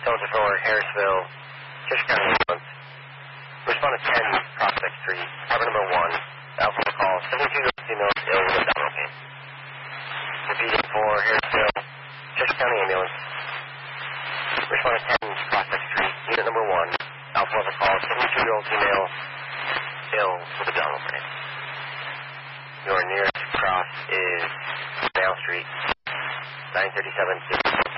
Delta 4, Harrisville, Chester County Ambulance. Respond to 10 Prospect Street, apartment number 1. Alpha call, 72-year-old female ill with abdominal pain. Repeating for Harrisville, Chester County Ambulance. Respond to 10 Prospect Street, unit number 1. Alpha call, 72-year-old female ill with abdominal pain. Your nearest cross is Dale Street, 937.